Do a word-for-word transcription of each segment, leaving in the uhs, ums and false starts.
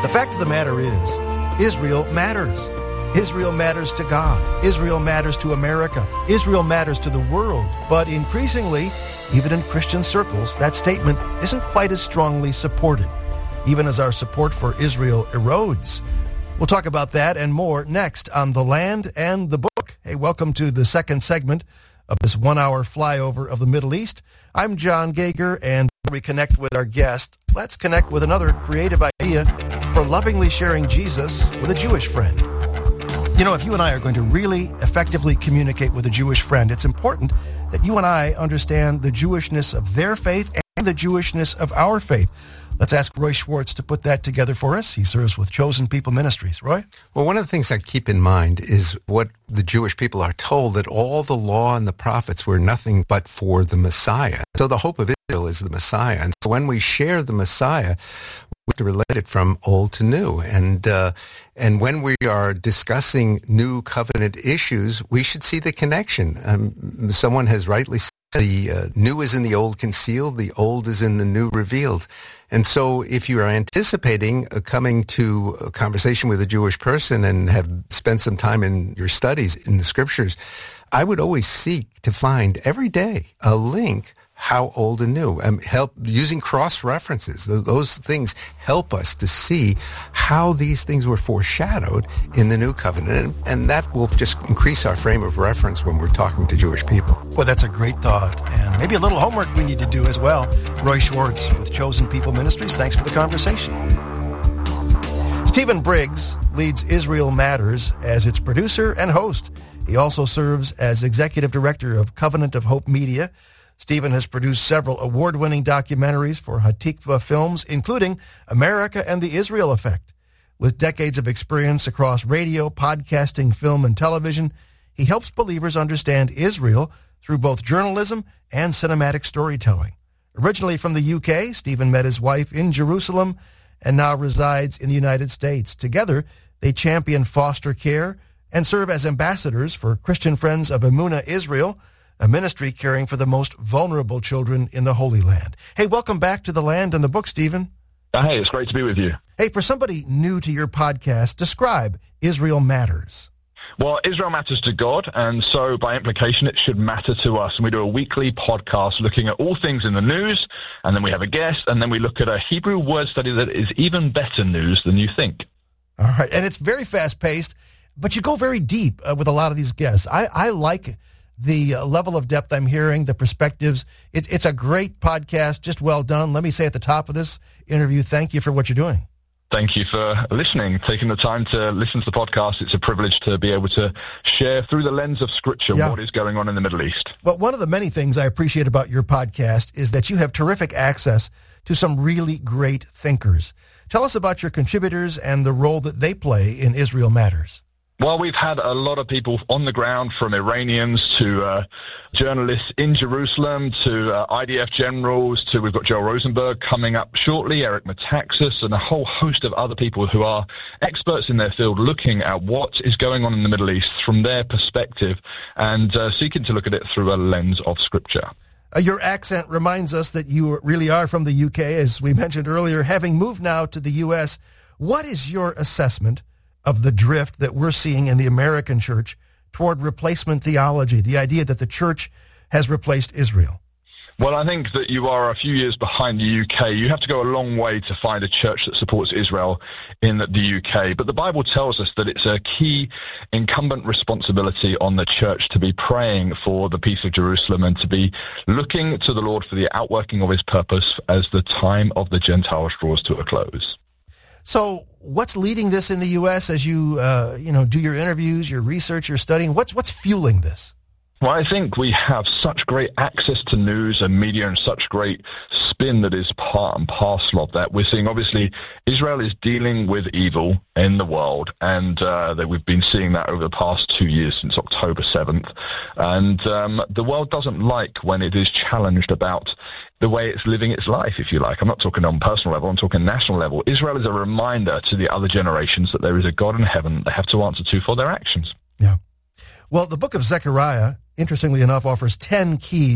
The fact of the matter is, Israel matters. Israel matters to God. Israel matters to America. Israel matters to the world. But increasingly, even in Christian circles, that statement isn't quite as strongly supported, even as our support for Israel erodes. We'll talk about that and more next on The Land and the Book. Hey, welcome to the second segment of this one-hour flyover of the Middle East. I'm John Gager, and we connect with our guest. Let's connect with another creative idea for lovingly sharing Jesus with a Jewish friend. You know, if you and I are going to really effectively communicate with a Jewish friend, it's important that you and I understand the Jewishness of their faith and the Jewishness of our faith. Let's ask Roy Schwartz to put that together for us. He serves with Chosen People Ministries. Roy? Well, one of the things I keep in mind is what the Jewish people are told, that all the law and the prophets were nothing but for the Messiah. So the hope of Israel is the Messiah. And so when we share the Messiah, we have to relate it from old to new. And uh, and when we are discussing new covenant issues, we should see the connection. Um, someone has rightly said, the uh, new is in the old concealed, the old is in the new revealed. And so if you are anticipating uh, coming to a conversation with a Jewish person and have spent some time in your studies in the scriptures, I would always seek to find every day a link how old and new, um, help using cross-references. Those things help us to see how these things were foreshadowed in the new covenant, and, and that will just increase our frame of reference when we're talking to Jewish people. Well, that's a great thought, and maybe a little homework we need to do as well. Roy Schwartz with Chosen People Ministries, thanks for the conversation. Stephen Briggs leads Israel Matters as its producer and host. He also serves as executive director of Covenant of Hope Media. Stephen has produced several award-winning documentaries for Hatikva Films, including America and the Israel Effect. With decades of experience across radio, podcasting, film, and television, he helps believers understand Israel through both journalism and cinematic storytelling. Originally from the U K, Stephen met his wife in Jerusalem and now resides in the United States. Together, they champion foster care and serve as ambassadors for Christian Friends of Emunah Israel, a ministry caring for the most vulnerable children in the Holy Land. Hey, welcome back to The Land and the Book, Stephen. Hey, it's great to be with you. Hey, for somebody new to your podcast, describe Israel Matters. Well, Israel matters to God, and so by implication, it should matter to us. And we do a weekly podcast looking at all things in the news, and then we have a guest, and then we look at a Hebrew word study that is even better news than you think. All right, and it's very fast-paced, but you go very deep uh, with a lot of these guests. I, I like the uh, level of depth I'm hearing, the perspectives. It, it's a great podcast, just well done. Let me say at the top of this interview, thank you for what you're doing. Thank you for listening, taking the time to listen to the podcast. It's a privilege to be able to share through the lens of Scripture yeah. what is going on in the Middle East. But one of the many things I appreciate about your podcast is that you have terrific access to some really great thinkers. Tell us about your contributors and the role that they play in Israel Matters. Well, we've had a lot of people on the ground, from Iranians to uh, journalists in Jerusalem to uh, I D F generals to we've got Joel Rosenberg coming up shortly, Eric Metaxas, and a whole host of other people who are experts in their field looking at what is going on in the Middle East from their perspective and uh, seeking to look at it through a lens of Scripture. Uh, your accent reminds us that you really are from the U K, as we mentioned earlier. Having moved now to the U S, what is your assessment of the drift that we're seeing in the American church toward replacement theology, the idea that the church has replaced Israel? Well, I think that you are a few years behind the U K. You have to go a long way to find a church that supports Israel in the U K. But the Bible tells us that it's a key incumbent responsibility on the church to be praying for the peace of Jerusalem and to be looking to the Lord for the outworking of his purpose as the time of the Gentiles draws to a close. So what's leading this in the U S as you, uh, you know, do your interviews, your research, your studying? What's what's fueling this? Well, I think we have such great access to news and media and such great spin that is part and parcel of that. We're seeing, obviously, Israel is dealing with evil in the world, and uh, that we've been seeing that over the past two years since October seventh. And um, the world doesn't like when it is challenged about the way it's living its life, if you like. I'm not talking on personal level, I'm talking national level. Israel is a reminder to the other generations that there is a God in heaven that they have to answer to for their actions. Yeah. Well, the book of Zechariah, interestingly enough, offers ten keys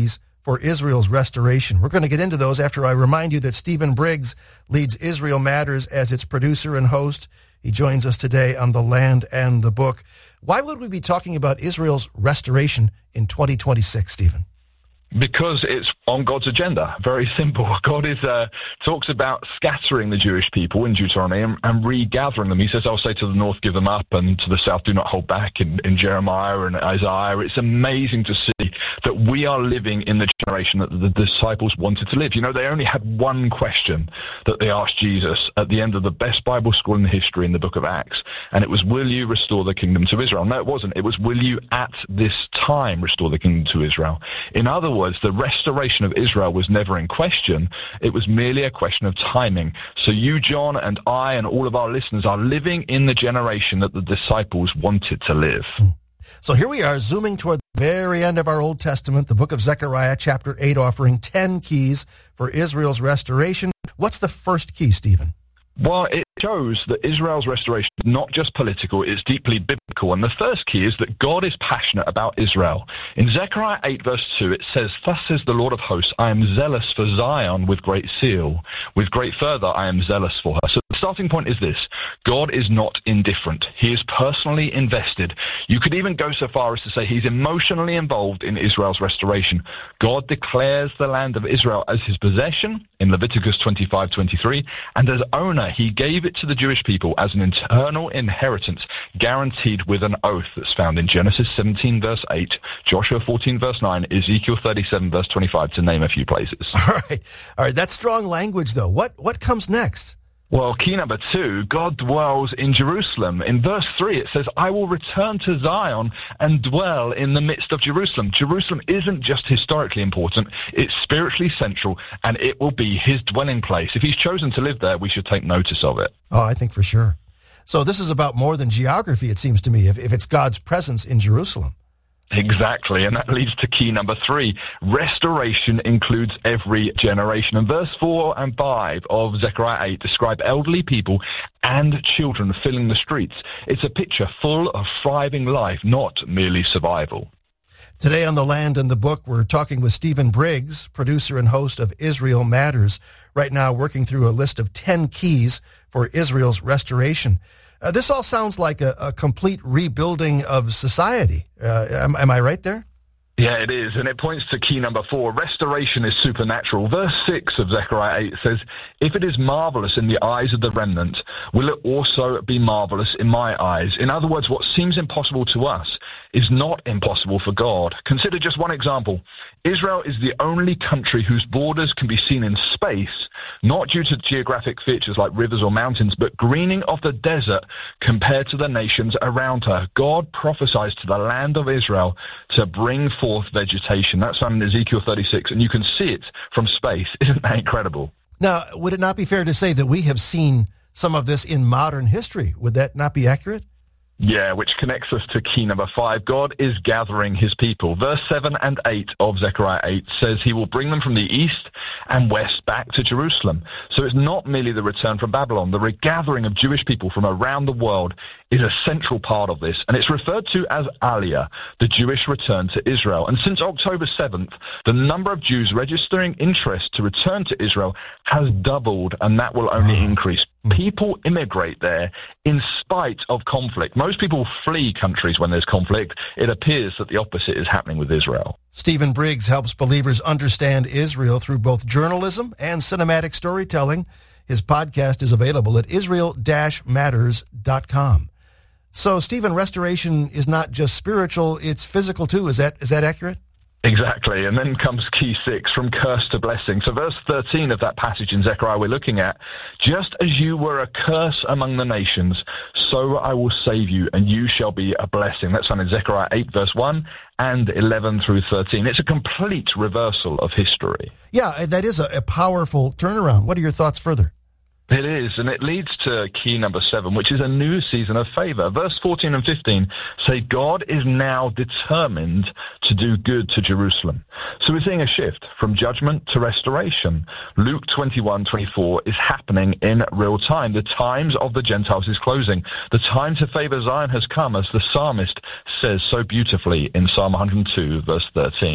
for Israel's restoration. We're going to get into those after I remind you that Stephen Briggs leads Israel Matters as its producer and host. He joins us today on The Land and the Book. Why would we be talking about Israel's restoration in twenty twenty-six, Stephen? Because it's on God's agenda. Very simple. God is uh, talks about scattering the Jewish people in Deuteronomy and, and regathering them. He says, I'll say to the north, give them up, and to the south, do not hold back, in, in Jeremiah and Isaiah. It's amazing to see that we are living in the generation that the disciples wanted to live. You know, they only had one question that they asked Jesus at the end of the best Bible school in history in the book of Acts, and it was, will you restore the kingdom to Israel? No, it wasn't. It was, will you at this time restore the kingdom to Israel? In other words, the restoration of Israel was never in question. It was merely a question of timing. So you, John, and I, and all of our listeners are living in the generation that the disciples wanted to live. So here we are, zooming toward the very end of our Old Testament, the book of Zechariah, chapter eight, offering ten keys for Israel's restoration. What's the first key, Stephen? Well, it shows that Israel's restoration is not just political, it's deeply biblical. And the first key is that God is passionate about Israel. In Zechariah eight, verse two, it says, thus says the Lord of hosts, I am zealous for Zion with great zeal. With great fervor, I am zealous for her. So the starting point is this. God is not indifferent. He is personally invested. You could even go so far as to say he's emotionally involved in Israel's restoration. God declares the land of Israel as his possession in Leviticus twenty-five twenty-three, and as owner, he gave it to the Jewish people as an eternal inheritance guaranteed with an oath that's found in Genesis seventeen, verse eight, Joshua fourteen, verse nine, Ezekiel thirty-seven, verse twenty-five, to name a few places. All right. All right. That's strong language, though. What what comes next? Well, key number two, God dwells in Jerusalem. In verse three, it says, I will return to Zion and dwell in the midst of Jerusalem. Jerusalem isn't just historically important, it's spiritually central, and it will be his dwelling place. If he's chosen to live there, we should take notice of it. Oh, I think for sure. So this is about more than geography, it seems to me, if, if it's God's presence in Jerusalem. Exactly, and that leads to key number three. Restoration includes every generation. And verse four and five of Zechariah eight describe elderly people and children filling the streets. It's a picture full of thriving life, not merely survival. Today on The Land and the Book, we're talking with Stephen Briggs, producer and host of Israel Matters, right now working through a list of ten keys for Israel's restoration. Uh, this all sounds like a, a complete rebuilding of society. Uh, am, am I right there? Yeah, it is, and it points to key number four. Restoration is supernatural. Verse six of Zechariah eight says, if it is marvelous in the eyes of the remnant, will it also be marvelous in my eyes? In other words, what seems impossible to us is not impossible for God. Consider just one example. Israel is the only country whose borders can be seen in space, not due to geographic features like rivers or mountains, but greening of the desert compared to the nations around her. God prophesies to the land of Israel to bring forth Forth vegetation. That's found in Ezekiel thirty-six, and you can see it from space. Isn't that incredible? Now, would it not be fair to say that we have seen some of this in modern history? Would that not be accurate? Yeah, which connects us to key number five. God is gathering his people. Verse seven and eight of Zechariah eight says he will bring them from the east and west back to Jerusalem. So it's not merely the return from Babylon. The regathering of Jewish people from around the world is a central part of this, and it's referred to as Aliyah, the Jewish return to Israel. And since October seventh, the number of Jews registering interest to return to Israel has doubled, and that will only increase. People immigrate there in spite of conflict. Most people flee countries when there's conflict. It appears that the opposite is happening with Israel. Stephen Briggs helps believers understand Israel through both journalism and cinematic storytelling. His podcast is available at israel dash matters dot com. So, Stephen, restoration is not just spiritual, it's physical too. Is that is that accurate? Exactly, and then comes key six, from curse to blessing. So verse thirteen of that passage in Zechariah we're looking at, just as you were a curse among the nations, so I will save you, and you shall be a blessing. That's found in Zechariah eight, verse one, and eleven through thirteen. It's a complete reversal of history. Yeah, that is a, a powerful turnaround. What are your thoughts further? It is, and it leads to key number seven, which is a new season of favor. Verse fourteen and fifteen say God is now determined to do good to Jerusalem. So we're seeing a shift from judgment to restoration. Luke twenty-one twenty-four is happening in real time. The times of the Gentiles is closing. The time to favor Zion has come, as the psalmist says so beautifully in Psalm one hundred two, verse thirteen.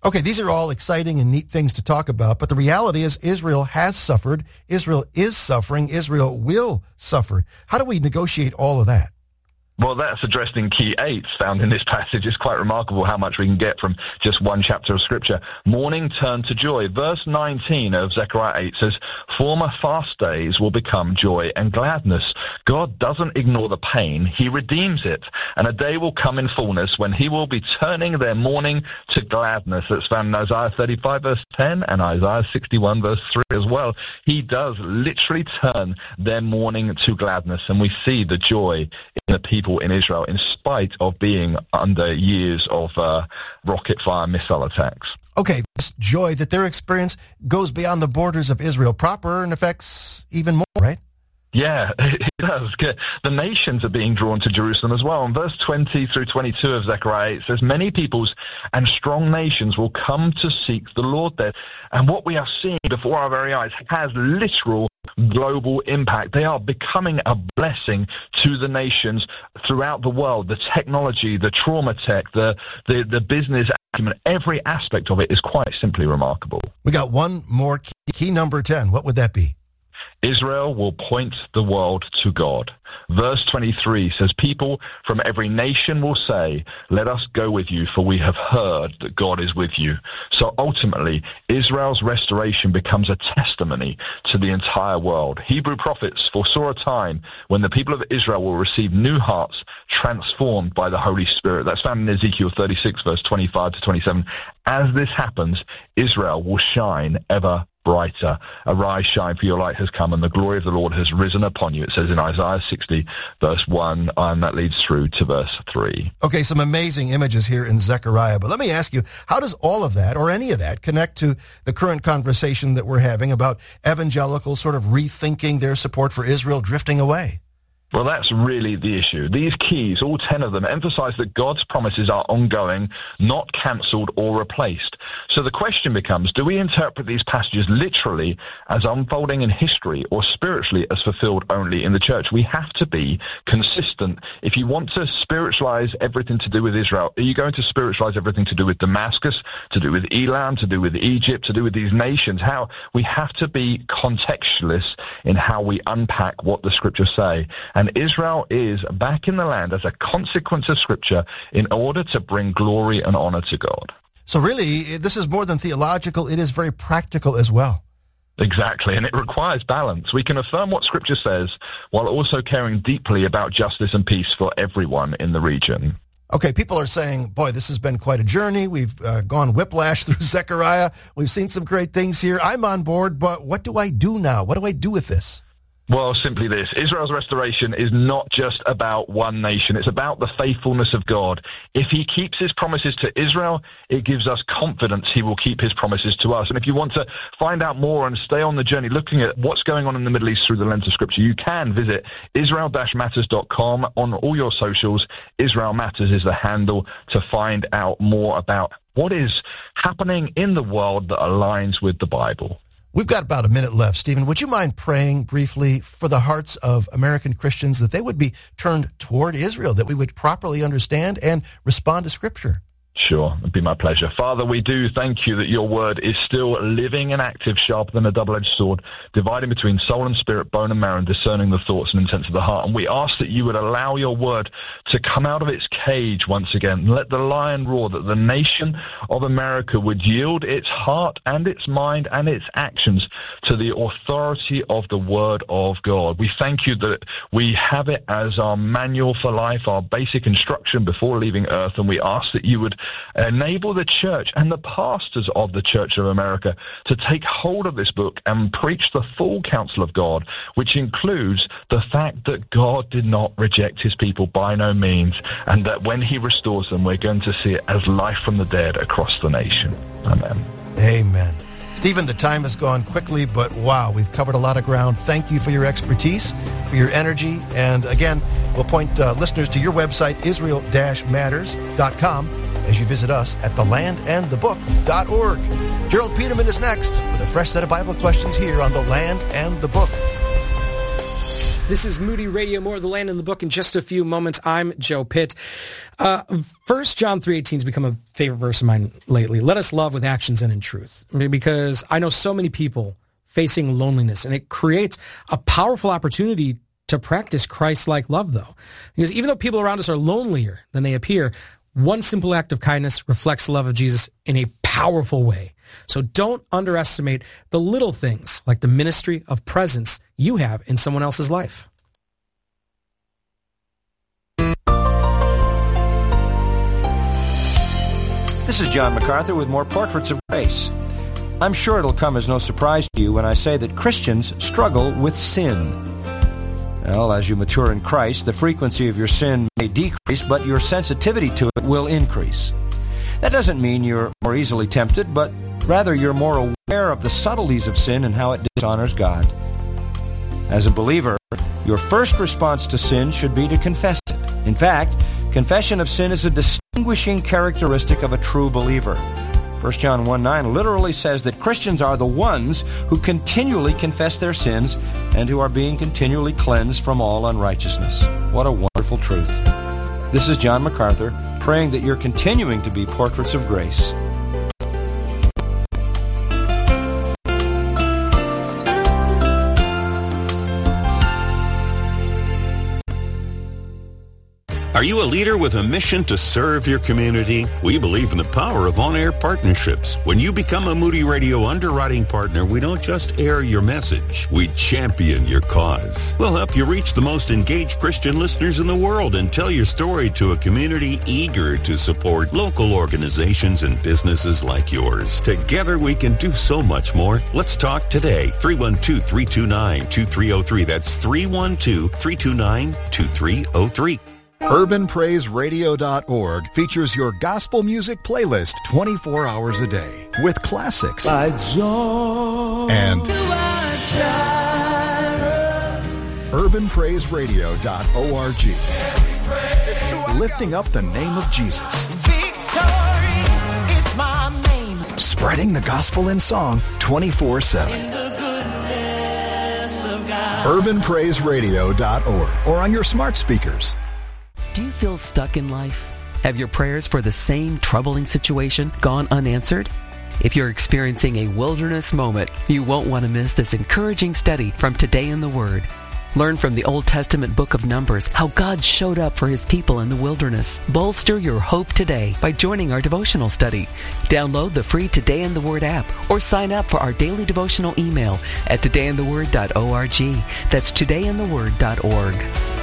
Okay, these are all exciting and neat things to talk about, but the reality is Israel has suffered. Israel is suffering. Israel will suffer. How do we negotiate all of that? Well, that's addressed in key eight found in this passage. It's quite remarkable how much we can get from just one chapter of Scripture. Mourning turned to joy. Verse nineteen of Zechariah eight says, former fast days will become joy and gladness. God doesn't ignore the pain. He redeems it. And a day will come in fullness when he will be turning their mourning to gladness. That's found in Isaiah thirty-five, verse ten, and Isaiah sixty-one, verse three as well. He does literally turn their mourning to gladness, and we see the joy in the people in Israel in spite of being under years of uh, rocket fire missile attacks. Okay, this joy that their experience goes beyond the borders of Israel proper and affects even more, right? Yeah, it does. The nations are being drawn to Jerusalem as well. In verse twenty through twenty-two of Zechariah, it says, many peoples and strong nations will come to seek the Lord there. And what we are seeing before our very eyes has literal global impact. They are becoming a blessing to the nations throughout the world. The technology, the trauma tech, the, the, the business acumen, every aspect of it is quite simply remarkable. We got one more key, key number ten. What would that be? Israel will point the world to God. Verse twenty-three says, people from every nation will say, let us go with you, for we have heard that God is with you. So ultimately, Israel's restoration becomes a testimony to the entire world. Hebrew prophets foresaw a time when the people of Israel will receive new hearts transformed by the Holy Spirit. That's found in Ezekiel thirty-six, verse twenty-five to twenty-seven. As this happens, Israel will shine ever brighter. Arise, shine, for your light has come, and the glory of the Lord has risen upon you. It says in Isaiah sixty, verse one, and that leads through to verse three. Okay, some amazing images here in Zechariah, but let me ask you, how does all of that, or any of that, connect to the current conversation that we're having about evangelicals sort of rethinking their support for Israel drifting away? Well, that's really the issue. These keys, all ten of them, emphasize that God's promises are ongoing, not cancelled or replaced. So the question becomes, do we interpret these passages literally as unfolding in history or spiritually as fulfilled only in the church? We have to be consistent. If you want to spiritualize everything to do with Israel, are you going to spiritualize everything to do with Damascus, to do with Elam, to do with Egypt, to do with these nations? How we have to be contextualists in how we unpack what the scriptures say. And Israel is back in the land as a consequence of Scripture in order to bring glory and honor to God. So really, this is more than theological. It is very practical as well. Exactly, and it requires balance. We can affirm what Scripture says while also caring deeply about justice and peace for everyone in the region. Okay, people are saying, boy, this has been quite a journey. We've uh, gone whiplash through Zechariah. We've seen some great things here. I'm on board, but what do I do now? What do I do with this? Well, simply this. Israel's restoration is not just about one nation. It's about the faithfulness of God. If he keeps his promises to Israel, it gives us confidence he will keep his promises to us. And if you want to find out more and stay on the journey looking at what's going on in the Middle East through the lens of Scripture, you can visit Israel Matters dot com on all your socials. Israel Matters is the handle to find out more about what is happening in the world that aligns with the Bible. We've got about a minute left. Stephen, would you mind praying briefly for the hearts of American Christians that they would be turned toward Israel, that we would properly understand and respond to Scripture? Sure, it'd be my pleasure. Father, we do thank you that your word is still living and active, sharper than a double-edged sword, dividing between soul and spirit, bone and marrow, and discerning the thoughts and intents of the heart. And we ask that you would allow your word to come out of its cage once again, and let the lion roar, that the nation of America would yield its heart and its mind and its actions to the authority of the word of God. We thank you that we have it as our manual for life, our basic instruction before leaving earth, and we ask that you would enable the church and the pastors of the Church of America to take hold of this book and preach the full counsel of God, which includes the fact that God did not reject his people by no means, and that when he restores them, we're going to see it as life from the dead across the nation. Amen. Amen. Stephen, the time has gone quickly, but wow, we've covered a lot of ground. Thank you for your expertise, for your energy, and again, we'll point uh, listeners to your website, Israel Matters dot com, as you visit us at the land and the book dot org. Gerald Peterman is next with a fresh set of Bible questions here on The Land and the Book. This is Moody Radio. More of The Land and the Book in just a few moments. I'm Joe Pitt. Uh, First John three eighteen has become a favorite verse of mine lately. Let us love with actions and in truth. I mean, because I know so many people facing loneliness, and it creates a powerful opportunity to practice Christ-like love, though. Because even though people around us are lonelier than they appear, one simple act of kindness reflects the love of Jesus in a powerful way. So don't underestimate the little things like the ministry of presence you have in someone else's life. This is John MacArthur with more Portraits of Grace. I'm sure it'll come as no surprise to you when I say that Christians struggle with sin. Well, as you mature in Christ, the frequency of your sin may decrease, but your sensitivity to it will increase. That doesn't mean you're more easily tempted, but rather you're more aware of the subtleties of sin and how it dishonors God. As a believer, your first response to sin should be to confess it. In fact, confession of sin is a distinguishing characteristic of a true believer. First John one nine literally says that Christians are the ones who continually confess their sins and who are being continually cleansed from all unrighteousness. What a wonderful truth. This is John MacArthur, praying that you're continuing to be portraits of grace. Are you a leader with a mission to serve your community? We believe in the power of on-air partnerships. When you become a Moody Radio underwriting partner, we don't just air your message, we champion your cause. We'll help you reach the most engaged Christian listeners in the world and tell your story to a community eager to support local organizations and businesses like yours. Together we can do so much more. Let's talk today. three one two, three two nine, two three zero three. That's three one two, three two nine, two three zero three. urban praise radio dot org features your gospel music playlist twenty-four hours a day with classics and urban praise radio dot org, lifting up the name of Jesus, Victory is my name, spreading the gospel in song twenty-four seven. urban praise radio dot org or on your smart speakers. Do you feel stuck in life? Have your prayers for the same troubling situation gone unanswered? If you're experiencing a wilderness moment, you won't want to miss this encouraging study from Today in the Word. Learn from the Old Testament book of Numbers how God showed up for His people in the wilderness. Bolster your hope today by joining our devotional study. Download the free Today in the Word app or sign up for our daily devotional email at today in the word dot org. That's today in the word dot org.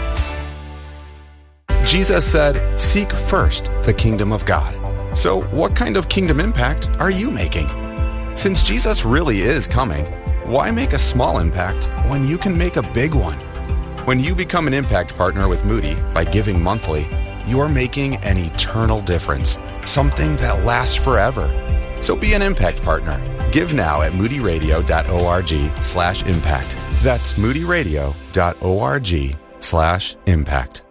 Jesus said, seek first the kingdom of God. So what kind of kingdom impact are you making? Since Jesus really is coming, why make a small impact when you can make a big one? When you become an impact partner with Moody by giving monthly, you're making an eternal difference, something that lasts forever. So be an impact partner. Give now at moody radio dot org slash impact. That's moody radio dot org slash impact.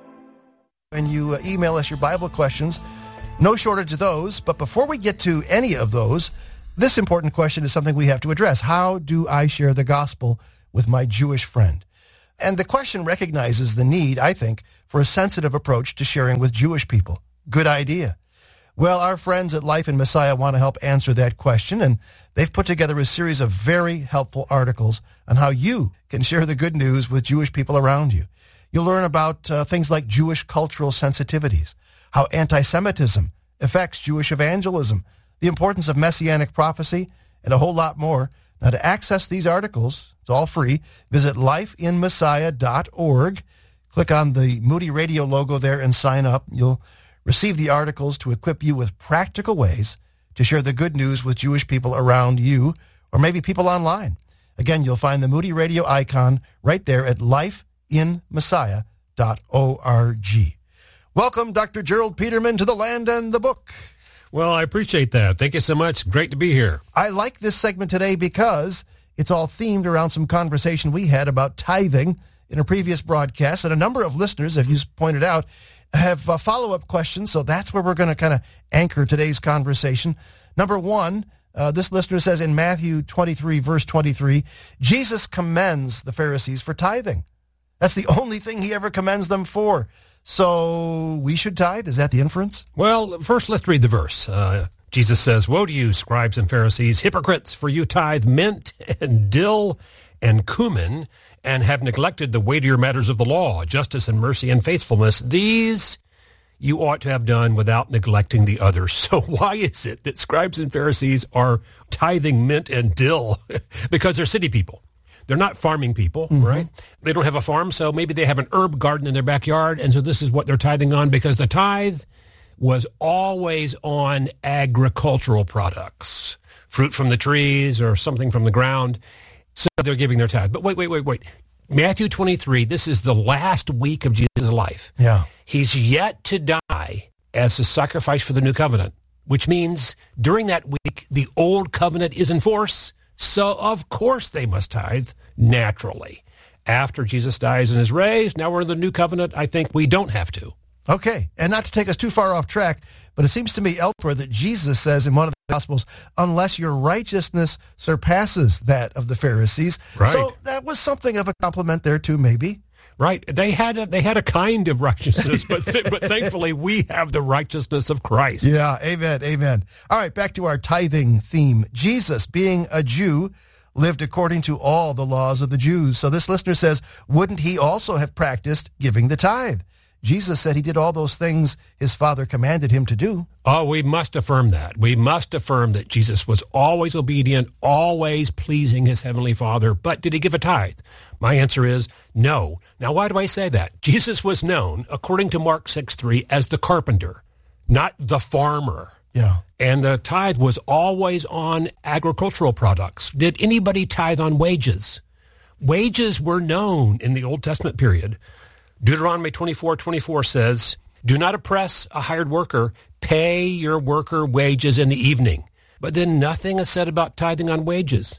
And you uh, email us your Bible questions. No shortage of those. But before we get to any of those, this important question is something we have to address. How do I share the gospel with my Jewish friend? And the question recognizes the need, I think, for a sensitive approach to sharing with Jewish people. Good idea. Well, our friends at Life in Messiah want to help answer that question, and they've put together a series of very helpful articles on how you can share the good news with Jewish people around you. You'll learn about uh, things like Jewish cultural sensitivities, how anti-Semitism affects Jewish evangelism, the importance of messianic prophecy, and a whole lot more. Now, to access these articles, it's all free. Visit life in messiah dot org. Click on the Moody Radio logo there and sign up. You'll receive the articles to equip you with practical ways to share the good news with Jewish people around you, or maybe people online. Again, you'll find the Moody Radio icon right there at life in messiah dot org. Welcome, Doctor Gerald Peterman, to the Land and the Book. Well, I appreciate that. Thank you so much. Great to be here. I like this segment today because it's all themed around some conversation we had about tithing in a previous broadcast, and a number of listeners, as you pointed out, have uh, follow-up questions, so that's where we're going to kind of anchor today's conversation. Number one, uh, this listener says in Matthew twenty-three, verse twenty-three, Jesus commends the Pharisees for tithing. That's the only thing he ever commends them for. So we should tithe? Is that the inference? Well, first let's read the verse. Uh, Jesus says, "Woe to you, scribes and Pharisees, hypocrites, for you tithe mint and dill and cumin, and have neglected the weightier matters of the law, justice and mercy and faithfulness. These you ought to have done without neglecting the others." So why is it that scribes and Pharisees are tithing mint and dill? Because they're city people. They're not farming people, mm-hmm. right? They don't have a farm, so maybe they have an herb garden in their backyard, and so this is what they're tithing on, because the tithe was always on agricultural products, fruit from the trees or something from the ground. So they're giving their tithe. But wait, wait, wait, wait. Matthew twenty-three, this is the last week of Jesus' life. Yeah. He's yet to die as a sacrifice for the new covenant, which means during that week, the old covenant is in force. So, of course, they must tithe naturally. After Jesus dies and is raised, now we're in the new covenant. I think we don't have to. Okay, and not to take us too far off track, but it seems to me elsewhere that Jesus says in one of the Gospels, unless your righteousness surpasses that of the Pharisees. Right. So that was something of a compliment there too, maybe. Right. They had a, they had a kind of righteousness, but th- but thankfully we have the righteousness of Christ. Yeah, amen, amen. All right, back to our tithing theme. Jesus, being a Jew, lived according to all the laws of the Jews. So this listener says, wouldn't he also have practiced giving the tithe? Jesus said he did all those things his Father commanded him to do. Oh, we must affirm that. We must affirm that Jesus was always obedient, always pleasing his Heavenly Father. But did he give a tithe? My answer is no. Now, why do I say that? Jesus was known, according to Mark six three, as the carpenter, not the farmer. Yeah. And the tithe was always on agricultural products. Did anybody tithe on wages? Wages were known in the Old Testament period. Deuteronomy twenty-four twenty-four says, "Do not oppress a hired worker. Pay your worker wages in the evening." But then nothing is said about tithing on wages.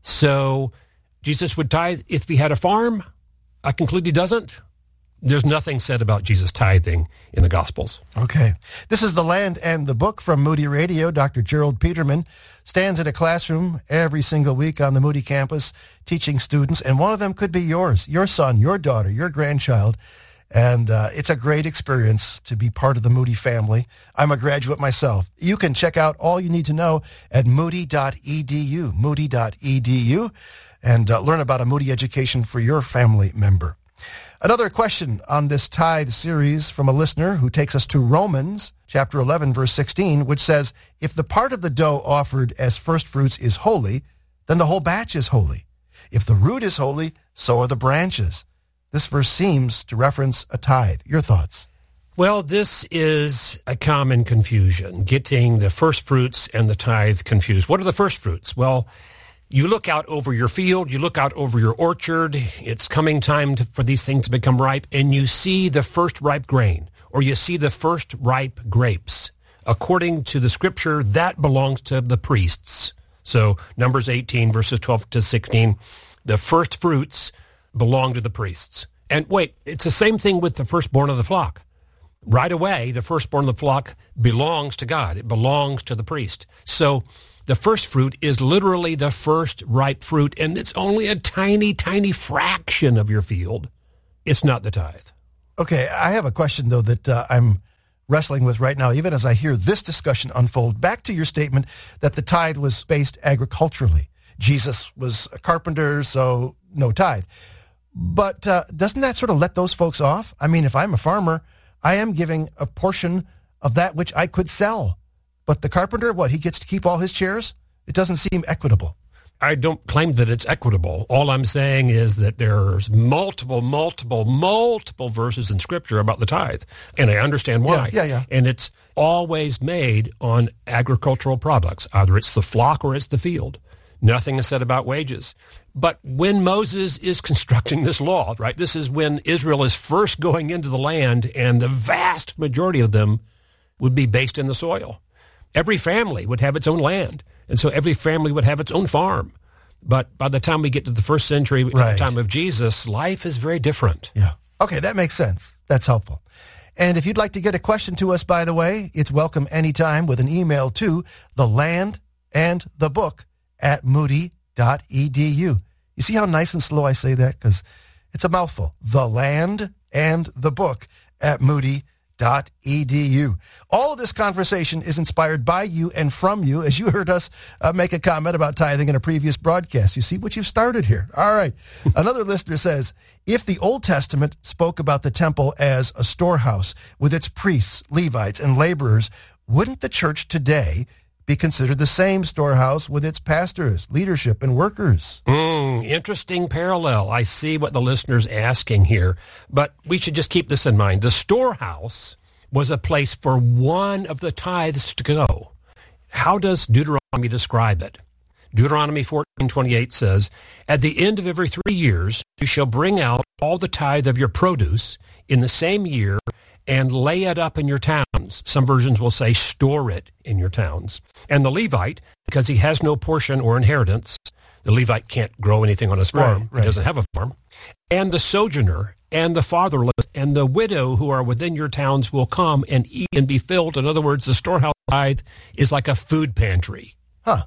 So Jesus would tithe if he had a farm. I conclude he doesn't. There's nothing said about Jesus tithing in the Gospels. Okay. This is The Land and the Book from Moody Radio. Doctor Gerald Peterman stands in a classroom every single week on the Moody campus teaching students, and one of them could be yours, your son, your daughter, your grandchild. And uh, it's a great experience to be part of the Moody family. I'm a graduate myself. You can check out all you need to know at moody dot e d u, moody dot e d u, and uh, learn about a Moody education for your family member. Another question on this tithe series from a listener who takes us to Romans chapter eleven, verse sixteen, which says, if the part of the dough offered as first fruits is holy, then the whole batch is holy. If the root is holy, so are the branches. This verse seems to reference a tithe. Your thoughts? Well, this is a common confusion, getting the first fruits and the tithe confused. What are the first fruits? Well, you look out over your field, you look out over your orchard, it's coming time to, for these things to become ripe, and you see the first ripe grain, or you see the first ripe grapes. According to the scripture, that belongs to the priests. So Numbers eighteen, verses twelve to sixteen, the first fruits belong to the priests. And wait, it's the same thing with the firstborn of the flock. Right away, the firstborn of the flock belongs to God. It belongs to the priest. So the first fruit is literally the first ripe fruit, and it's only a tiny, tiny fraction of your field. It's not the tithe. Okay, I have a question, though, that uh, I'm wrestling with right now, even as I hear this discussion unfold. Back to your statement that the tithe was based agriculturally. Jesus was a carpenter, so no tithe. But uh, doesn't that sort of let those folks off? I mean, if I'm a farmer, I am giving a portion of that which I could sell. But the carpenter, what, he gets to keep all his chairs? It doesn't seem equitable. I don't claim that it's equitable. All I'm saying is that there's multiple, multiple, multiple verses in Scripture about the tithe, and I understand why. Yeah, yeah, yeah. And it's always made on agricultural products. Either it's the flock or it's the field. Nothing is said about wages. But when Moses is constructing this law, right, this is when Israel is first going into the land, and the vast majority of them would be based in the soil. Every family would have its own land, and so every family would have its own farm. But by the time we get to the first century, right, at the time of Jesus, life is very different. Yeah. Okay, that makes sense. That's helpful. And if you'd like to get a question to us, by the way, it's welcome anytime with an email to the land and the book at moody dot e d u. You see how nice and slow I say that? Because it's a mouthful. The land and the book at moody dot e d u. All of this conversation is inspired by you and from you, as you heard us uh, make a comment about tithing in a previous broadcast. You see what you've started here. All right. Another listener says, if the Old Testament spoke about the temple as a storehouse with its priests, Levites, and laborers, wouldn't the church today be considered the same storehouse with its pastors, leadership, and workers? Mm, interesting parallel. I see what the listener's asking here, but we should just keep this in mind. The storehouse was a place for one of the tithes to go. How does Deuteronomy describe it? Deuteronomy fourteen twenty-eight says, at the end of every three years, you shall bring out all the tithe of your produce in the same year and lay it up in your towns. Some versions will say store it in your towns. And the Levite, because he has no portion or inheritance, the Levite can't grow anything on his farm. Right, right. He doesn't have a farm. And the sojourner and the fatherless and the widow who are within your towns will come and eat and be filled. In other words, the storehouse tithe is like a food pantry. Huh.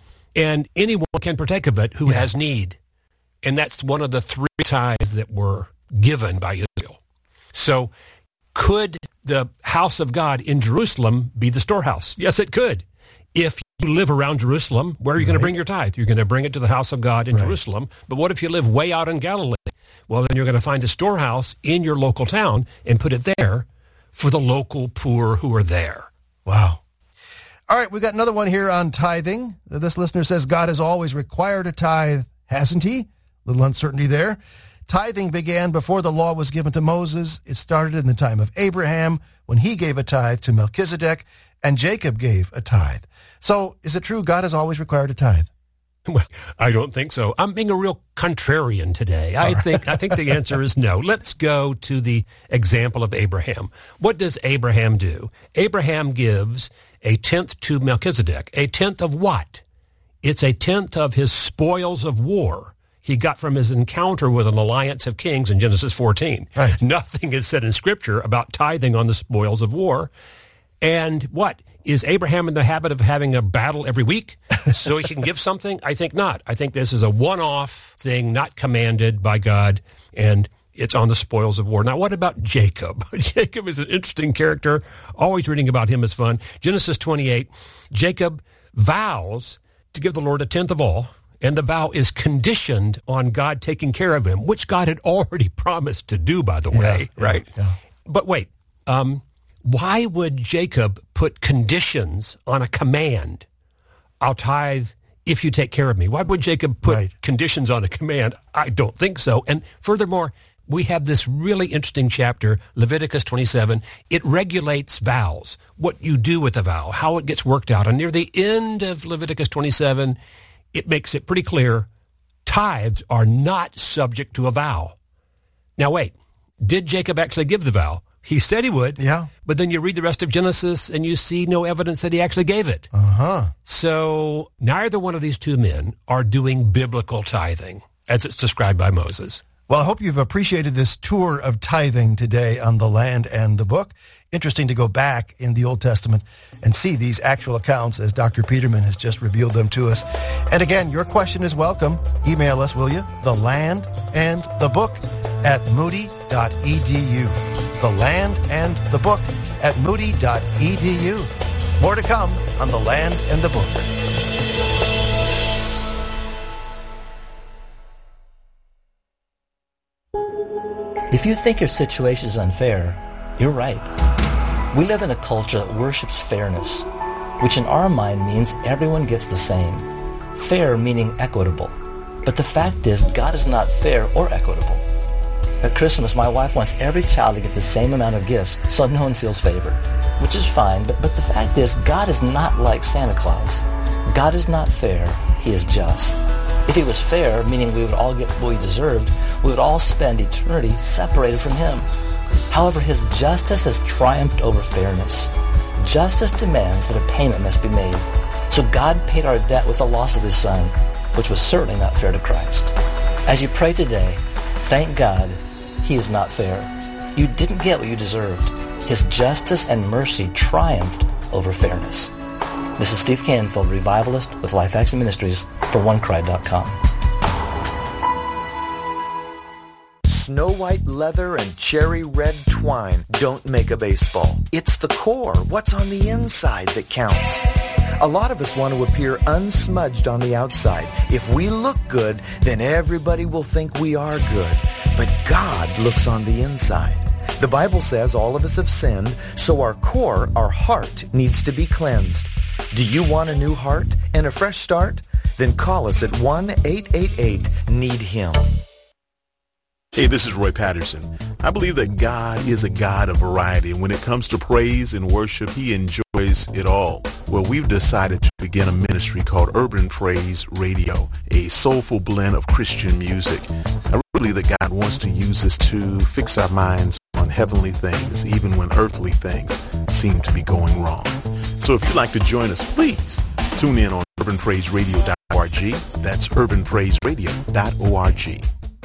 And anyone can partake of it who Yeah. has need. And that's one of the three tithes that were given by Israel. So could the house of God in Jerusalem be the storehouse? Yes, it could. If you live around Jerusalem, where are you right. going to bring your tithe? You're going to bring it to the house of God in right. Jerusalem. But what if you live way out in Galilee? Well, then you're going to find a storehouse in your local town and put it there for the local poor who are there. Wow. All right, we got another one here on tithing. This listener says, God has always required a tithe, hasn't he? A little uncertainty there. Tithing began before the law was given to Moses. It started in the time of Abraham when he gave a tithe to Melchizedek, and Jacob gave a tithe. So is it true God has always required a tithe? Well, I don't think so. I'm being a real contrarian today. I right. think I think the answer is no. Let's go to the example of Abraham. What does Abraham do? Abraham gives a tenth to Melchizedek. A tenth of what? It's a tenth of his spoils of war he got from his encounter with an alliance of kings in Genesis fourteen. Right. Nothing is said in Scripture about tithing on the spoils of war. And what? Is Abraham in the habit of having a battle every week so he can give something? I think not. I think this is a one-off thing, not commanded by God, and it's on the spoils of war. Now, what about Jacob? Jacob is an interesting character. Always reading about him is fun. Genesis twenty-eight, Jacob vows to give the Lord a tenth of all, and the vow is conditioned on God taking care of him, which God had already promised to do, by the yeah, way, yeah, right? Yeah. But wait, um, why would Jacob put conditions on a command? I'll tithe if you take care of me. Why would Jacob put right. conditions on a command? I don't think so. And furthermore, we have this really interesting chapter, Leviticus twenty-seven. It regulates vows, what you do with a vow, how it gets worked out. And near the end of Leviticus twenty-seven, it makes it pretty clear tithes are not subject to a vow. Now, wait, did Jacob actually give the vow? He said he would. Yeah. But then you read the rest of Genesis and you see no evidence that he actually gave it. Uh-huh. So neither one of these two men are doing biblical tithing as it's described by Moses. Well, I hope you've appreciated this tour of tithing today on The Land and the Book. Interesting to go back in the Old Testament and see these actual accounts as Doctor Peterman has just revealed them to us. And again, your question is welcome. Email us, will you? The Land and the Book at moody dot e d u. The Land and the Book at moody dot e d u. More to come on The Land and the Book. If you think your situation is unfair, you're right. We live in a culture that worships fairness, which in our mind means everyone gets the same. Fair meaning equitable. But the fact is, God is not fair or equitable. At Christmas, my wife wants every child to get the same amount of gifts so no one feels favored, which is fine, but, but the fact is, God is not like Santa Claus. God is not fair, He is just. If He was fair, meaning we would all get what we deserved, we would all spend eternity separated from Him. However, His justice has triumphed over fairness. Justice demands that a payment must be made. So God paid our debt with the loss of His Son, which was certainly not fair to Christ. As you pray today, thank God He is not fair. You didn't get what you deserved. His justice and mercy triumphed over fairness. This is Steve Canfield, revivalist with Life Action Ministries for one cry dot com. Snow white leather and cherry red twine don't make a baseball. It's the core, what's on the inside, that counts. A lot of us want to appear unsmudged on the outside. If we look good, then everybody will think we are good. But God looks on the inside. The Bible says all of us have sinned, so our core, our heart, needs to be cleansed. Do you want a new heart and a fresh start? Then call us at one eight eight eight need him. Hey, this is Roy Patterson. I believe that God is a God of variety, and when it comes to praise and worship, he enjoys it all. Well, we've decided to begin a ministry called Urban Praise Radio, a soulful blend of Christian music. I believe that God wants to use us to fix our minds on heavenly things, even when earthly things seem to be going wrong. So if you'd like to join us, please tune in on urban praise radio dot org. That's urban praise radio dot org.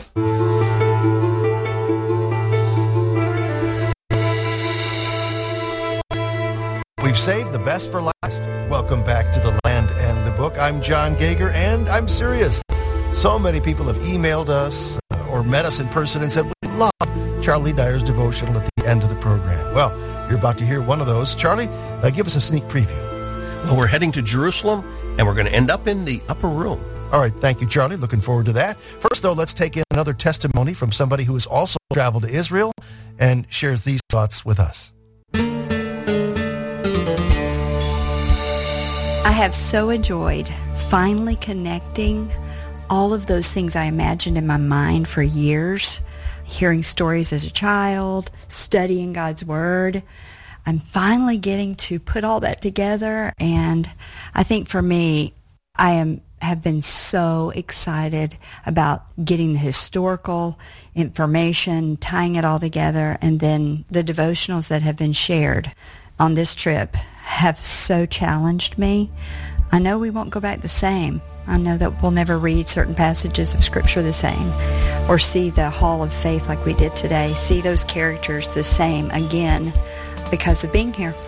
We've saved the best for last. Welcome back to The Land and the Book. I'm John Gager, and I'm serious. So many people have emailed us uh, or met us in person and said, we love Charlie Dyer's devotional at the end of the program. Well, you're about to hear one of those. Charlie, uh, give us a sneak preview. Well, we're heading to Jerusalem, and we're going to end up in the upper room. All right, thank you, Charlie. Looking forward to that. First, though, let's take in another testimony from somebody who has also traveled to Israel and shares these thoughts with us. I have so enjoyed finally connecting all of those things I imagined in my mind for years, hearing stories as a child, studying God's Word. I'm finally getting to put all that together, and I think for me, I am have been so excited about getting the historical information, tying it all together, and then the devotionals that have been shared on this trip have so challenged me. I know we won't go back the same. I know that we'll never read certain passages of Scripture the same or see the Hall of Faith like we did today, see those characters the same again because of being here.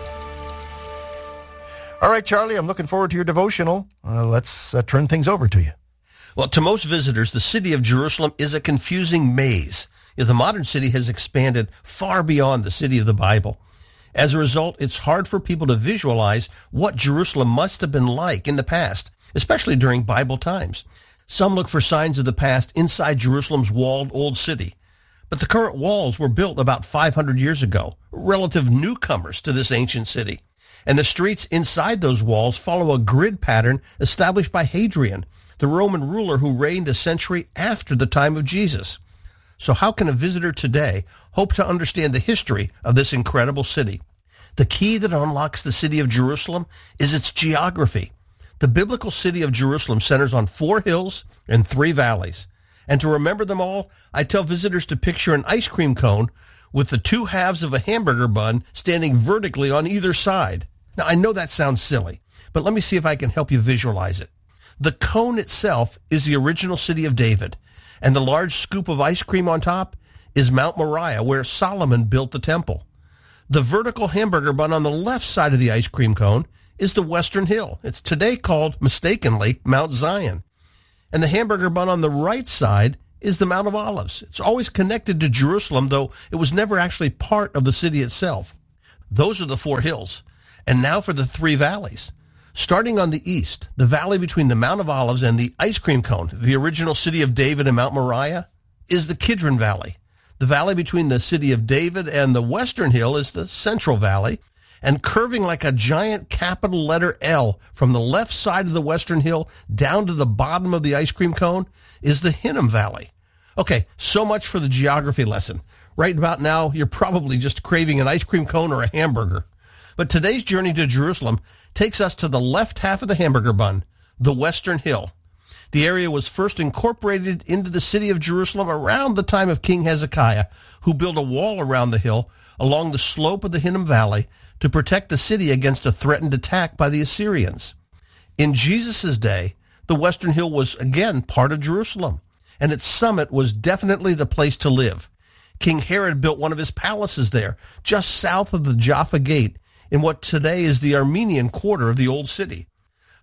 All right, Charlie, I'm looking forward to your devotional. Uh, let's uh, turn things over to you. Well, to most visitors, the city of Jerusalem is a confusing maze. You know, the modern city has expanded far beyond the city of the Bible. As a result, it's hard for people to visualize what Jerusalem must have been like in the past, especially during Bible times. Some look for signs of the past inside Jerusalem's walled old city. But the current walls were built about five hundred years ago, relative newcomers to this ancient city. And the streets inside those walls follow a grid pattern established by Hadrian, the Roman ruler who reigned a century after the time of Jesus. So how can a visitor today hope to understand the history of this incredible city? The key that unlocks the city of Jerusalem is its geography. The biblical city of Jerusalem centers on four hills and three valleys. And to remember them all, I tell visitors to picture an ice cream cone with the two halves of a hamburger bun standing vertically on either side. Now, I know that sounds silly, but let me see if I can help you visualize it. The cone itself is the original city of David, and the large scoop of ice cream on top is Mount Moriah, where Solomon built the temple. The vertical hamburger bun on the left side of the ice cream cone is the Western Hill. It's today called, mistakenly, Mount Zion. And the hamburger bun on the right side is the Mount of Olives. It's always connected to Jerusalem, though it was never actually part of the city itself. Those are the four hills. And now for the three valleys. Starting on the east, the valley between the Mount of Olives and the ice cream cone, the original city of David and Mount Moriah, is the Kidron Valley. The valley between the city of David and the western hill is the Central Valley. And curving like a giant capital letter L from the left side of the western hill down to the bottom of the ice cream cone is the Hinnom Valley. Okay, so much for the geography lesson. Right about now, you're probably just craving an ice cream cone or a hamburger. But today's journey to Jerusalem takes us to the left half of the hamburger bun, the Western Hill. The area was first incorporated into the city of Jerusalem around the time of King Hezekiah, who built a wall around the hill along the slope of the Hinnom Valley to protect the city against a threatened attack by the Assyrians. In Jesus' day, the Western Hill was again part of Jerusalem, and its summit was definitely the place to live. King Herod built one of his palaces there, just south of the Jaffa Gate, in what today is the Armenian quarter of the old city.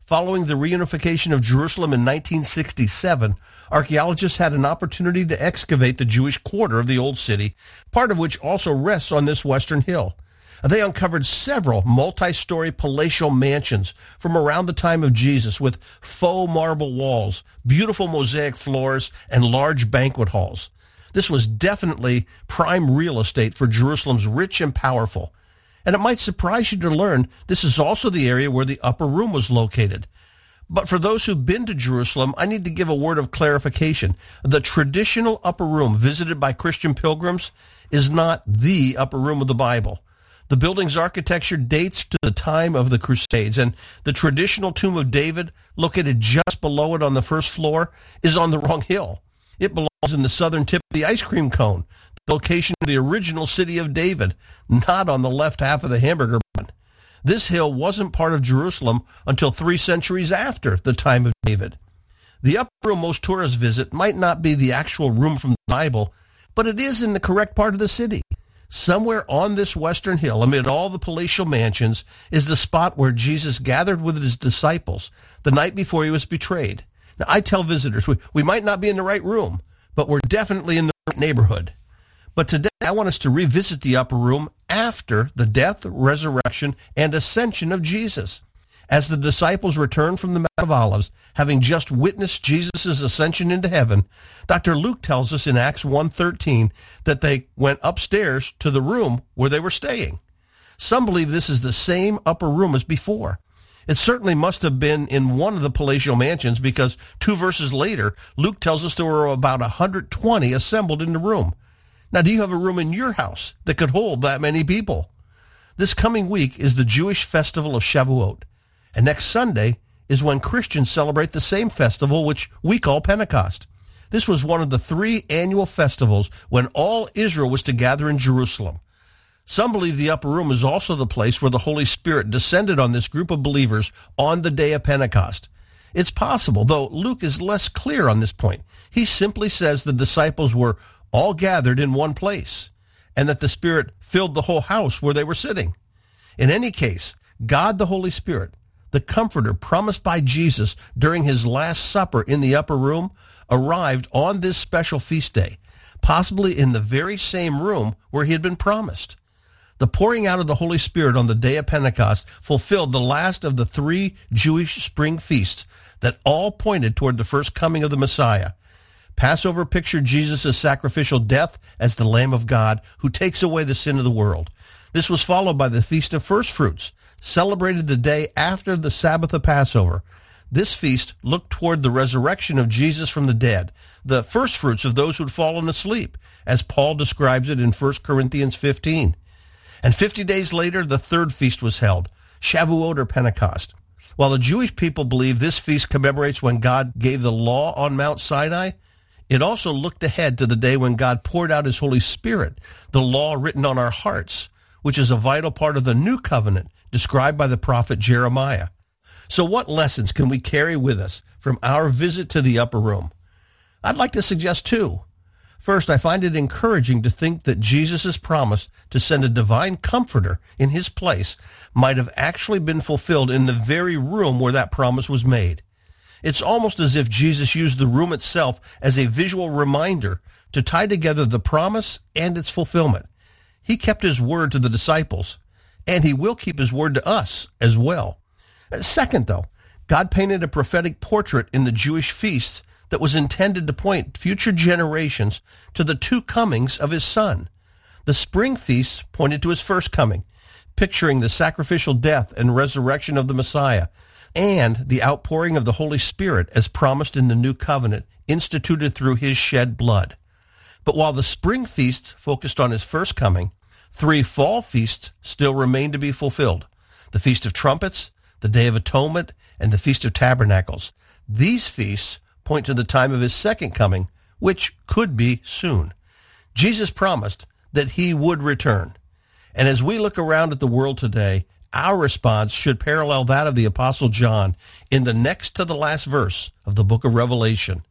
Following the reunification of Jerusalem in nineteen sixty-seven, archaeologists had an opportunity to excavate the Jewish quarter of the Old City, part of which also rests on this western hill. They uncovered several multi-story palatial mansions from around the time of Jesus with faux marble walls, beautiful mosaic floors, and large banquet halls. This was definitely prime real estate for Jerusalem's rich and powerful. And it might surprise you to learn this is also the area where the upper room was located. But for those who've been to Jerusalem, I need to give a word of clarification. The traditional upper room visited by Christian pilgrims is not the upper room of the Bible. The building's architecture dates to the time of the Crusades, and the traditional Tomb of David, located just below it on the first floor, is on the wrong hill. It belongs in the southern tip of the ice cream cone, the location of the original city of David, not on the left half of the hamburger bun. This hill wasn't part of Jerusalem until three centuries after the time of David. The upper room most tourists visit might not be the actual room from the Bible, but it is in the correct part of the city. Somewhere on this western hill, amid all the palatial mansions, is the spot where Jesus gathered with his disciples the night before he was betrayed. Now, I tell visitors, we, we might not be in the right room, but we're definitely in the right neighborhood. But today, I want us to revisit the upper room after the death, resurrection, and ascension of Jesus. As the disciples returned from the Mount of Olives, having just witnessed Jesus' ascension into heaven, Doctor Luke tells us in Acts one thirteen that they went upstairs to the room where they were staying. Some believe this is the same upper room as before. It certainly must have been in one of the palatial mansions because two verses later, Luke tells us there were about one hundred twenty assembled in the room. Now, do you have a room in your house that could hold that many people? This coming week is the Jewish festival of Shavuot. And next Sunday is when Christians celebrate the same festival, which we call Pentecost. This was one of the three annual festivals when all Israel was to gather in Jerusalem. Some believe the upper room is also the place where the Holy Spirit descended on this group of believers on the day of Pentecost. It's possible, though Luke is less clear on this point. He simply says the disciples were all gathered in one place, and that the Spirit filled the whole house where they were sitting. In any case, God the Holy Spirit, the Comforter promised by Jesus during his Last Supper in the upper room, arrived on this special feast day, possibly in the very same room where he had been promised. The pouring out of the Holy Spirit on the day of Pentecost fulfilled the last of the three Jewish spring feasts that all pointed toward the first coming of the Messiah. Passover pictured Jesus' sacrificial death as the Lamb of God who takes away the sin of the world. This was followed by the Feast of First Fruits, celebrated the day after the Sabbath of Passover. This feast looked toward the resurrection of Jesus from the dead, the first fruits of those who had fallen asleep, as Paul describes it in First Corinthians fifteen. And fifty days later, the third feast was held, Shavuot or Pentecost. While the Jewish people believe this feast commemorates when God gave the law on Mount Sinai, it also looked ahead to the day when God poured out his Holy Spirit, the law written on our hearts, which is a vital part of the new covenant described by the prophet Jeremiah. So what lessons can we carry with us from our visit to the upper room? I'd like to suggest two. First, I find it encouraging to think that Jesus' promise to send a divine comforter in his place might have actually been fulfilled in the very room where that promise was made. It's almost as if Jesus used the room itself as a visual reminder to tie together the promise and its fulfillment. He kept his word to the disciples, and he will keep his word to us as well. Second, though, God painted a prophetic portrait in the Jewish feasts that was intended to point future generations to the two comings of his Son. The spring feasts pointed to his first coming, picturing the sacrificial death and resurrection of the Messiah, and the outpouring of the Holy Spirit as promised in the new covenant, instituted through his shed blood. But while the spring feasts focused on his first coming, three fall feasts still remain to be fulfilled: the Feast of Trumpets, the Day of Atonement, and the Feast of Tabernacles. These feasts point to the time of his second coming, which could be soon. Jesus promised that he would return. And as we look around at the world today, our response should parallel that of the Apostle John in the next to the last verse of the book of Revelation.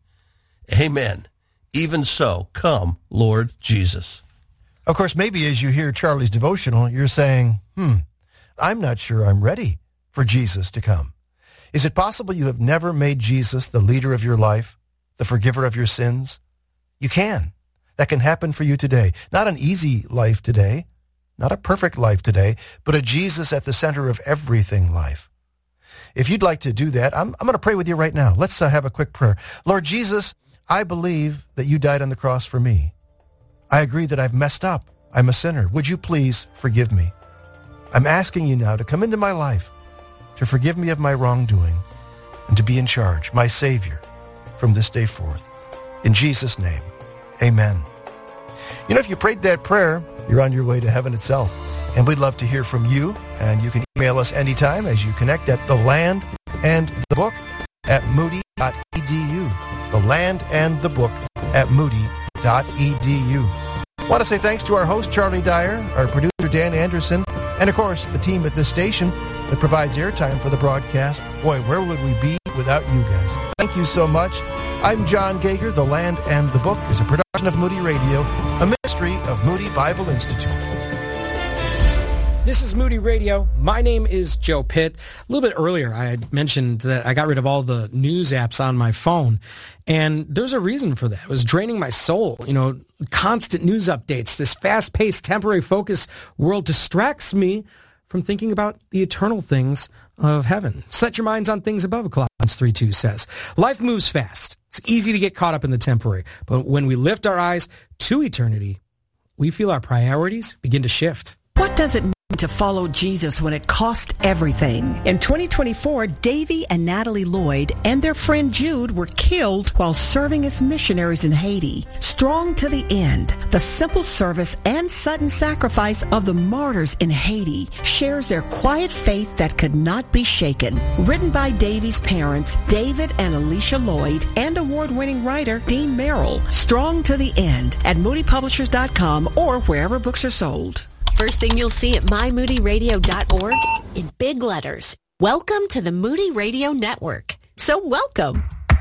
Amen. Even so, come, Lord Jesus. Of course, maybe as you hear Charlie's devotional, you're saying, hmm, I'm not sure I'm ready for Jesus to come. Is it possible you have never made Jesus the leader of your life, the forgiver of your sins? You can. That can happen for you today. Not an easy life today, not a perfect life today, but a Jesus at the center of everything life. If you'd like to do that, I'm, I'm going to pray with you right now. Let's uh, have a quick prayer. Lord Jesus, I believe that you died on the cross for me. I agree that I've messed up. I'm a sinner. Would you please forgive me? I'm asking you now to come into my life, to forgive me of my wrongdoing, and to be in charge, my Savior, from this day forth. In Jesus' name, amen. You know, if you prayed that prayer, you're on your way to heaven itself. And we'd love to hear from you. And you can email us anytime as you connect at the land and the book at moody dot e d u. The land and the book at moody dot e d u. I want to say thanks to our host, Charlie Dyer, our producer, Dan Anderson, and of course, the team at this station that provides airtime for the broadcast. Boy, where would we be without you guys? Thank you so much. I'm John Gager. The Land and the Book is a production of Moody Radio, a ministry of Moody Bible Institute. This is Moody Radio. My name is Joe Pitt. A little bit earlier, I had mentioned that I got rid of all the news apps on my phone, and there's a reason for that. It was draining my soul. You know, constant news updates, this fast-paced, temporary focus world distracts me from thinking about the eternal things of heaven. Set your minds on things above, Colossians three two says. Life moves fast. It's easy to get caught up in the temporary, but when we lift our eyes to eternity, we feel our priorities begin to shift. What does it mean to follow Jesus when it cost everything? In twenty twenty-four, Davy and Natalie Lloyd and their friend Jude were killed while serving as missionaries in Haiti. Strong to the end, the simple service and sudden sacrifice of the martyrs in Haiti shares their quiet faith that could not be shaken. Written by Davy's parents, David and Alicia Lloyd, and award-winning writer Dean Merrill. Strong to the end at moody publishers dot com or wherever books are sold. First thing you'll see at my moody radio dot org in big letters. Welcome to the Moody Radio Network. So welcome.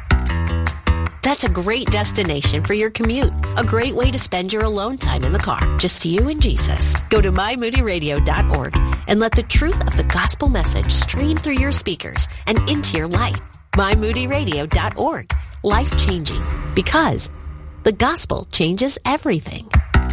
That's a great destination for your commute. A great way to spend your alone time in the car. Just you and Jesus. Go to my moody radio dot org and let the truth of the gospel message stream through your speakers and into your life. my moody radio dot org. Life-changing. Because the gospel changes everything.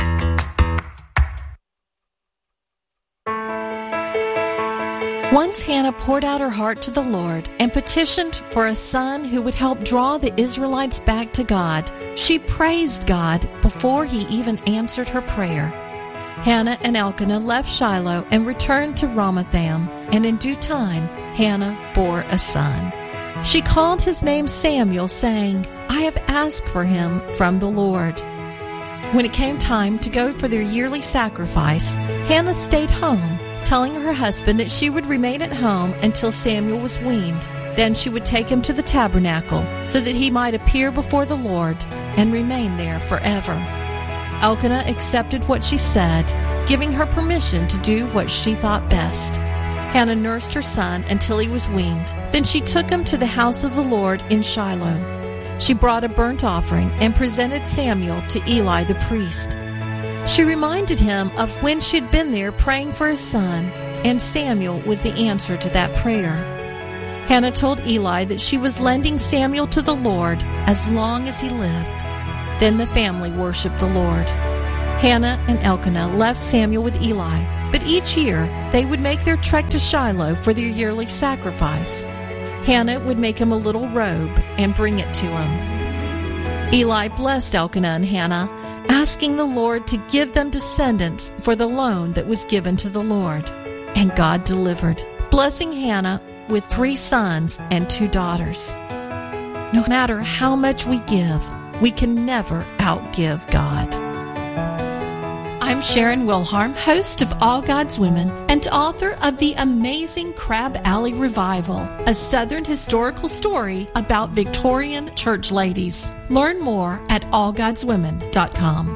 Once Hannah poured out her heart to the Lord and petitioned for a son who would help draw the Israelites back to God. She praised God before he even answered her prayer. Hannah and Elkanah left Shiloh and returned to Ramathaim, and in due time Hannah bore a son. She called his name Samuel, saying, I have asked for him from the Lord. When it came time to go for their yearly sacrifice, Hannah stayed home, telling her husband that she would remain at home until Samuel was weaned. Then she would take him to the tabernacle so that he might appear before the Lord and remain there forever. Elkanah accepted what she said, giving her permission to do what she thought best. Hannah nursed her son until he was weaned. Then she took him to the house of the Lord in Shiloh. She brought a burnt offering and presented Samuel to Eli the priest. She reminded him of when she'd been there praying for his son, and Samuel was the answer to that prayer. Hannah told Eli that she was lending Samuel to the Lord as long as he lived. Then the family worshiped the Lord. Hannah and Elkanah left Samuel with Eli, but each year they would make their trek to Shiloh for their yearly sacrifice. Hannah would make him a little robe and bring it to him. Eli blessed Elkanah and Hannah, asking the Lord to give them descendants for the loan that was given to the Lord. And God delivered, blessing Hannah with three sons and two daughters. No matter how much we give, we can never outgive God. I'm Sharon Wilharm, host of All God's Women and author of The Amazing Crab Alley Revival, a Southern historical story about Victorian church ladies. Learn more at all gods women dot com.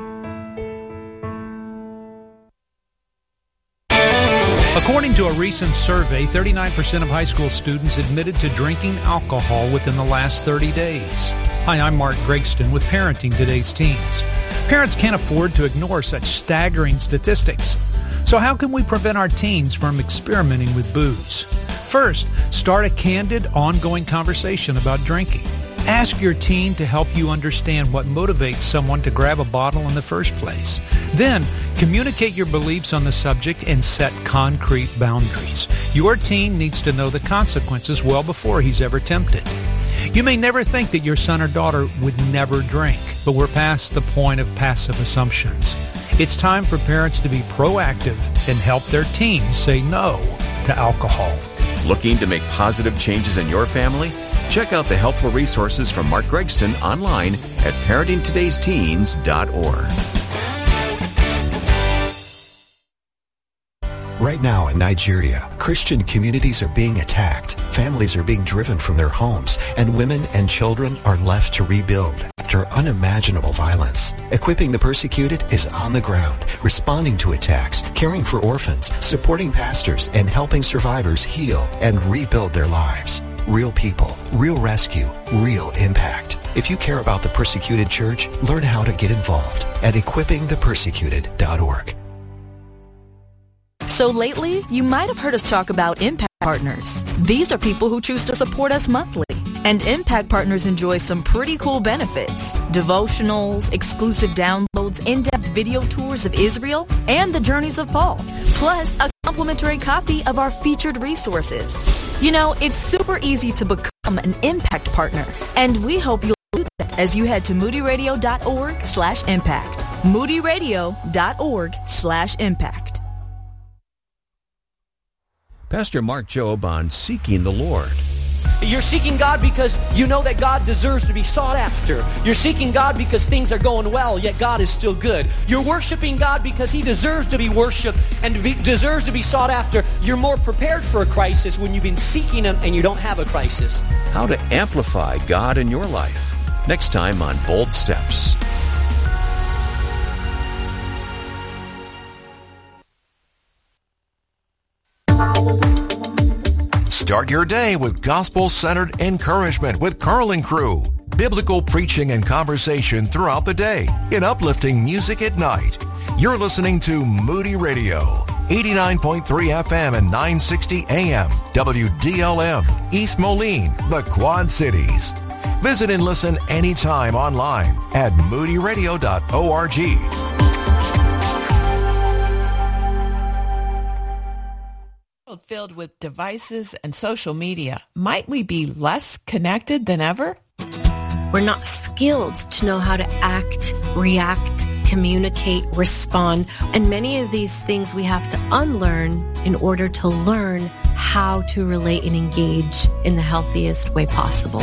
According to a recent survey, thirty-nine percent of high school students admitted to drinking alcohol within the last thirty days. Hi, I'm Mark Gregston with Parenting Today's Teens. Parents can't afford to ignore such staggering statistics. So how can we prevent our teens from experimenting with booze? First, start a candid, ongoing conversation about drinking. Ask your teen to help you understand what motivates someone to grab a bottle in the first place. Then, communicate your beliefs on the subject and set concrete boundaries. Your teen needs to know the consequences well before he's ever tempted. You may never think that your son or daughter would never drink, but we're past the point of passive assumptions. It's time for parents to be proactive and help their teens say no to alcohol. Looking to make positive changes in your family? Check out the helpful resources from Mark Gregston online at parenting todays teens dot org. Right now in Nigeria, Christian communities are being attacked, families are being driven from their homes, and women and children are left to rebuild after unimaginable violence. Equipping the Persecuted is on the ground, responding to attacks, caring for orphans, supporting pastors, and helping survivors heal and rebuild their lives. Real people, real rescue, real impact. If you care about the persecuted church, learn how to get involved at equipping the persecuted dot org. So lately, you might have heard us talk about Impact Partners. These are people who choose to support us monthly. And Impact Partners enjoy some pretty cool benefits. Devotionals, exclusive downloads, in-depth video tours of Israel, and the journeys of Paul. Plus, a complimentary copy of our featured resources. You know, it's super easy to become an Impact Partner. And we hope you'll do that as you head to moodyradio.org slash impact. moodyradio.org slash impact. Pastor Mark Jobe on Seeking the Lord. You're seeking God because you know that God deserves to be sought after. You're seeking God because things are going well, yet God is still good. You're worshiping God because He deserves to be worshiped and to be, deserves to be sought after. You're more prepared for a crisis when you've been seeking Him and you don't have a crisis. How to amplify God in your life. Next time on Bold Steps. Start your day with gospel-centered encouragement with Carl and Crew. Biblical preaching and conversation throughout the day in uplifting music at night. You're listening to Moody Radio, eighty-nine point three F M and nine sixty A M, W D L M, East Moline, the Quad Cities. Visit and listen anytime online at moody radio dot org. Filled with devices and social media, might we be less connected than ever? We're not skilled to know how to act, react, communicate, respond. And many of these things we have to unlearn in order to learn how to relate and engage in the healthiest way possible.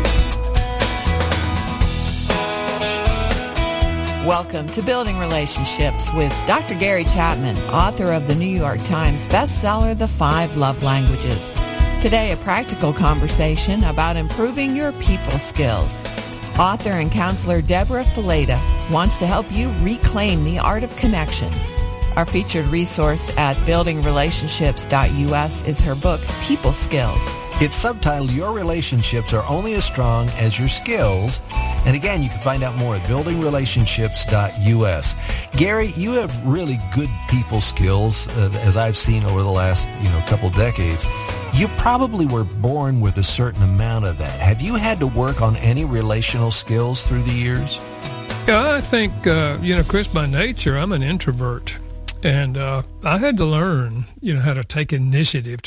Welcome to Building Relationships with Doctor Gary Chapman, author of the New York Times bestseller, The Five Love Languages. Today, a practical conversation about improving your people skills. Author and counselor Deborah Fileta wants to help you reclaim the art of connection. Our featured resource at building relationships dot U S is her book, People Skills. It's subtitled, Your Relationships Are Only as Strong as Your Skills. And again, you can find out more at building relationships dot U S. Gary, you have really good people skills, uh, as I've seen over the last you know couple decades. You probably were born with a certain amount of that. Have you had to work on any relational skills through the years? Yeah, I think, uh, you know, Chris, by nature, I'm an introvert. And uh, I had to learn, you know, how to take initiative to